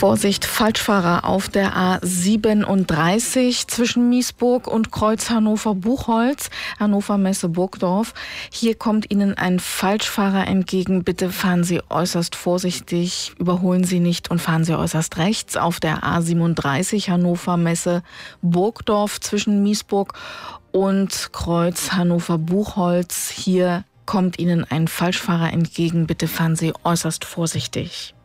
Vorsicht, Falschfahrer auf der A37 zwischen Miesburg und Kreuz Hannover-Buchholz, Hannover Messe Burgdorf. Hier kommt Ihnen ein Falschfahrer entgegen. Bitte fahren Sie äußerst vorsichtig, überholen Sie nicht und fahren Sie äußerst rechts auf der A37 Hannover Messe Burgdorf zwischen Miesburg und Kreuz Hannover-Buchholz. Hier kommt Ihnen ein Falschfahrer entgegen. Bitte fahren Sie äußerst vorsichtig.